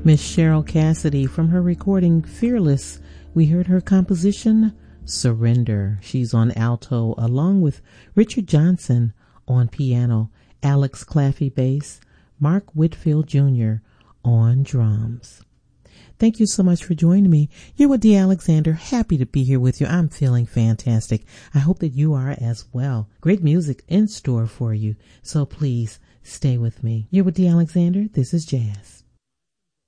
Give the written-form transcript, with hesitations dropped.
Miss Cheryl Cassidy from her recording Fearless. We heard her composition Surrender. She's on alto along with Richard Johnson on piano, Alex Claffey bass, Mark Whitfield Jr. on drums. Thank you so much for joining me. You're with Dee Alexander. Happy to be here with you. I'm feeling fantastic. I hope that you are as well. Great music in store for you. So please stay with me. You're with Dee Alexander. This is Jazz.